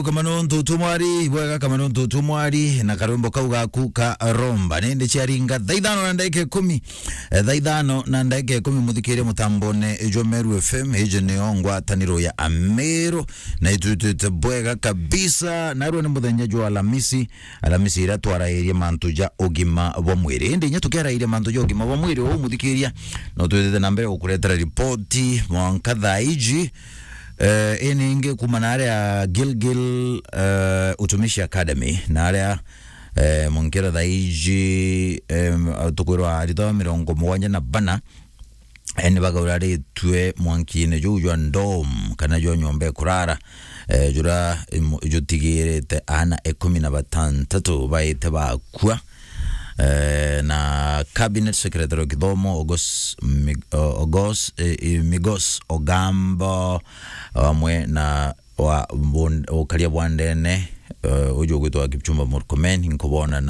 Kamano ntutumwari bwega kamano ntutumwari na karumbo kauga kuka romba nende chiaringa thaithano na ndeke 10 thaithano na ndeke 10 muthikire mutambone Jomeru FM ejene ongwa taniro ya Amero na itutute bwega kabisa na rwo ni muthenya jwa Alhamisi ira twarahirie mantu ja ogima bwa mwiri ende nya tukerahirie mantu ja ogima bwa mwiri o muthikiria no twete na mbere ukuretera ripoti mwankatha iji inge kumanare ya Gilgil Utumishi Academy na area munkera daiji tukwirwa arito mirongo mwanya na bana eni bagaurari tue mwankine jujwa ndom kana jo nyombe kurara jura jutigirete ana 16 baite bakwa na cabinet secretary Kidomo Migos Ogambo amwe na wa okalia bwandene ujo gwitwa Kipchumba Murkomen nkobona